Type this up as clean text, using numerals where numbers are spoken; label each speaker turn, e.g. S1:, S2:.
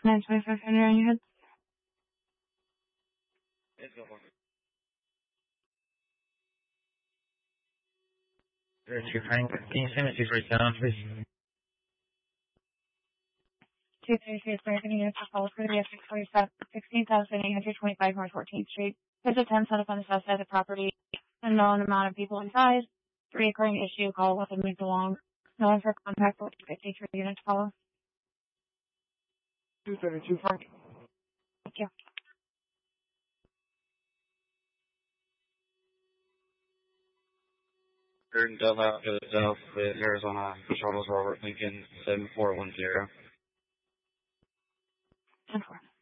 S1: 925 Henry on your head.
S2: Let's go for it. 02 Frank, can you send me 237, please?
S1: 233 American Unit to follow for the $16,825 North 14th Street. There's a 10 set up on the south side of the property. Unknown amount of people inside. Reoccurring issue. Call with and moved along. No one for contact. 53 Unit to follow.
S3: 272 Frank.
S1: Thank you.
S2: Jordan Dove out to the south with Arizona Charles Robert Lincoln 7410.
S1: 10-4.